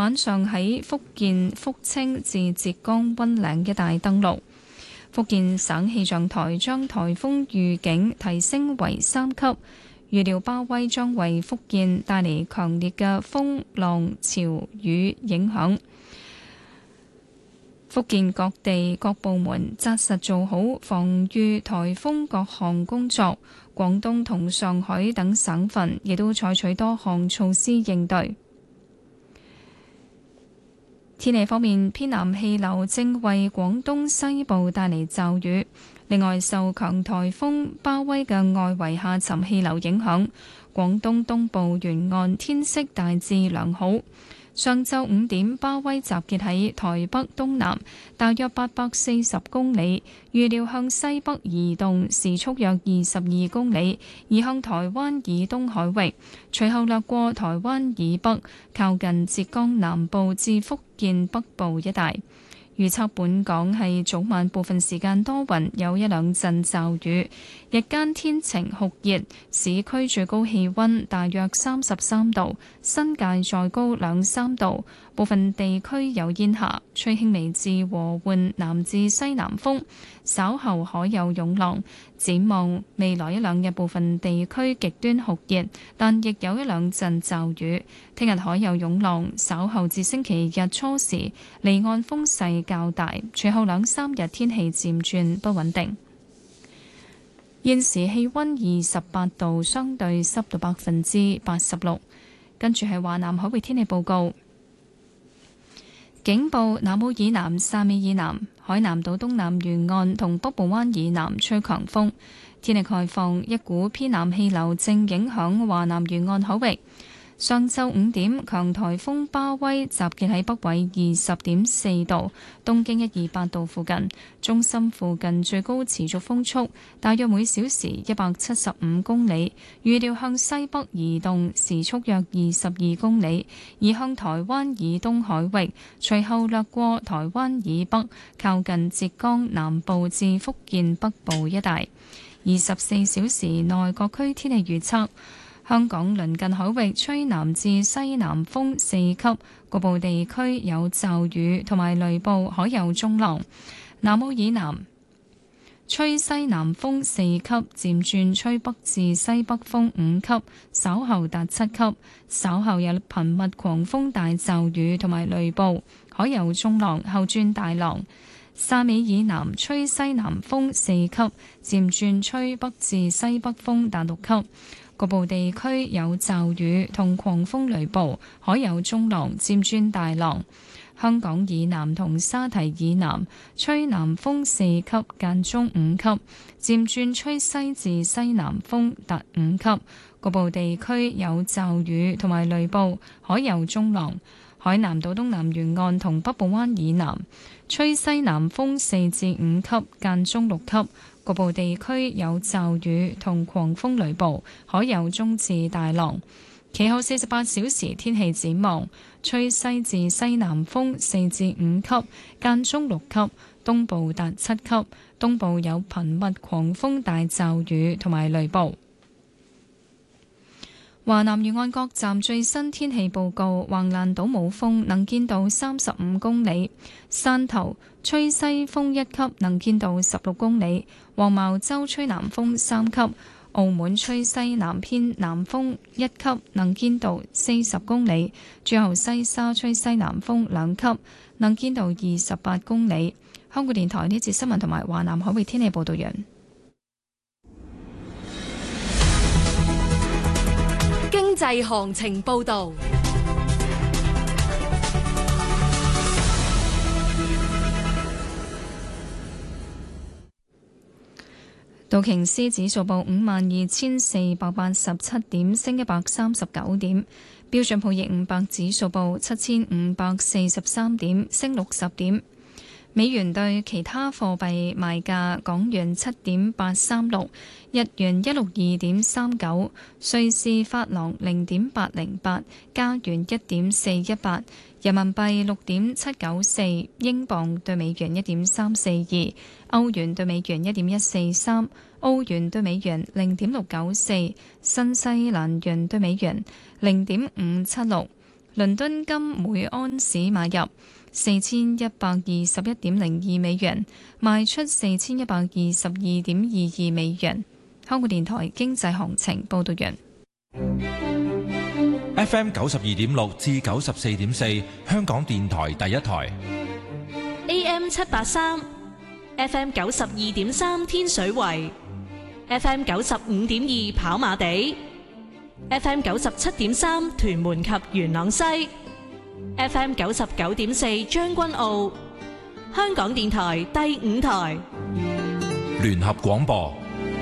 晚上喺福建福清至浙江溫嶺一帶登陸。福建省氣象台將颱風預警提升為3級，預料巴威將為福建帶嚟強烈嘅風浪潮雨影響。福建各地各部門紮實做好防禦颱風各項工作，廣東同上海等省份亦都採取多項措施應對。天氣方面，偏南氣流正為廣東西部帶嚟驟雨，另外受強颱風巴威嘅外圍下沉氣流影響，廣東東部沿岸天色大致良好。上晝5點，巴威集結喺台北東南，大約840公里，預料向西北移動，時速約22公里，移向台灣以東海域，隨後掠過台灣以北，靠近浙江南部至福建北部一帶。預測本港係早晚部分時間多雲，有一兩陣驟雨，日間天晴酷熱，市區最高氣溫大約33度，新界再高2-3度，部分地區有煙霞，吹輕微至和緩南至西南風，稍後可有湧浪。展望未來一兩日，部分地區極端酷熱，但亦有一兩陣驟雨。聽日可有湧浪，稍後至星期日初時離岸風勢較大，隨後2-3日天氣漸轉不穩定。現時氣溫28度，相對濕度86%。跟住係華南海域天氣報告。警報：南澳以南、汕尾以南、海南島東南沿岸同北部灣以南吹強風。天氣概況：一股偏南氣流正影響華南沿岸海域。上晝5點，強颱風巴威集結喺北緯20.4度、東經128度附近，中心附近最高持續風速大約每小時175公里，預料向西北移動，時速約22公里，移向台灣以東海域，隨後掠過台灣以北，靠近浙江南部至福建北部一帶。24小時內各區天氣預測。香港鄰近海域吹南至西南風4級，局部地區有驟雨同埋雷暴，海有中浪。南澳以南吹西南風4級，漸轉吹北至西北風5級，稍後達7級。稍後有頻密狂風大驟雨同埋雷暴，海有中浪，後轉大浪。汕尾以南吹西南風4級，漸轉吹北至西北風達6級。局部地區有驟雨同狂風雷暴，海有中浪，漸轉大浪。香港以南同沙堤以南吹南風4級，間中5級，漸轉吹西至西南風達5級。局部地區有驟雨同埋雷暴，海有中浪。海南島東南沿岸同北部灣以南吹西南風4至5級，間中6級。局部地區有驟雨同狂風雷暴，海有中至大浪。其後48小時天氣展望：吹西至西南風4至5級，間中6級，東部達7級，東部有頻密狂風大驟雨同埋雷暴。華南沿岸各站最新天氣報告：橫瀾島冇風，能見度35公里；汕頭吹西風1級，能見度16公里；黃茅洲吹南風3級；澳門吹西南偏南風1級，能見度40公里；最後西沙吹西南風2級，能見度28公里。香港電台呢節新聞同埋華南海域天氣報道完。 經濟行情報道。 道瓊斯指數報52,487點，升139點；標準普爾500指數報7,543點，升60點。美元對其他貨幣賣價：港元7.836，日元162.39，瑞士法郎0.808，加元1.418，人民幣6.794，英鎊對美元1.342，歐元對美元1.143，澳元對美元0.694，新西蘭元對美元0.576。 倫敦金每安士買入4121.02美元，賣出4122.22美元。香港電台經濟行情報道完。 FM 92.6至94.4，香港電台第一台。 AM 783 FM 92.3天水圍 FM 95.2跑馬地 FM 97.3屯門及元朗西 FM 99.4將軍澳。香港電台第5台聯合廣播。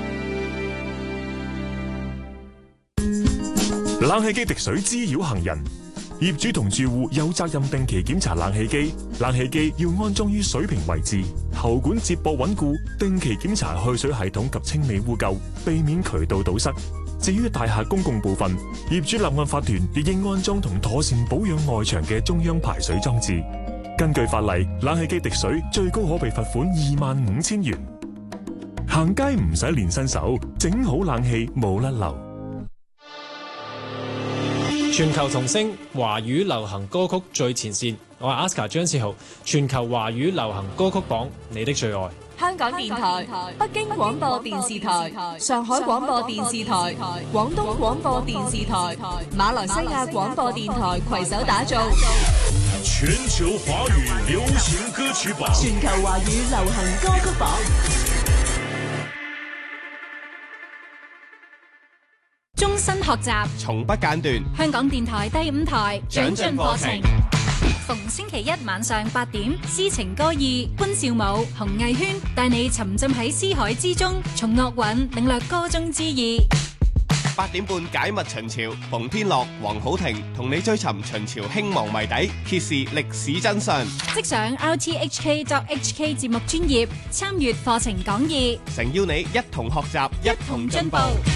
冷氣機滴水滋擾行人，業主同住戶有責任定期檢查冷氣機。冷氣機要安裝於水平位置，喉管接駁穩固，定期檢查去水系統及清理污垢，避免渠道堵塞。至於大廈公共部分，業主立案法團亦應安裝同妥善保養外牆嘅中央排水裝置。根據法例，冷氣機滴水最高可被罰款25,000元。行街唔使練新手，整好冷氣冇甩漏。 全球同聲華語流行歌曲最前線，我係 Aska 張志豪。全球華語流行歌曲榜，你的最愛。 香港電台、北京廣播電視台、上海廣播電視台、廣東廣播電視台、馬來西亞廣播電台攜手打造全球華語流行歌曲榜。 全球華語流行歌曲榜。終身學習， 從不間斷。 香港電台第5台長進課程，逢星期一晚上8點，詩情歌意，潘少武、洪藝軒帶你沉浸喺詩海之中，從樂韻領略歌中之意。 8點半解密秦朝，馮天樂、黃好婷同你追尋秦朝興亡謎底，揭示歷史真相。 即上 rthk.hk 節目專頁參閱課程講義， 誠邀你一同學習，一同進步。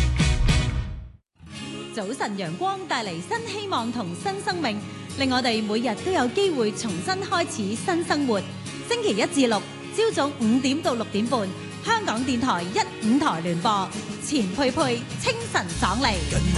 早晨陽光帶嚟新希望同新生命，令我哋每日都有機會重新開始新生活。星期1至6朝早5點到6點半，香港電台1、5台聯播，錢佩佩清晨爽利。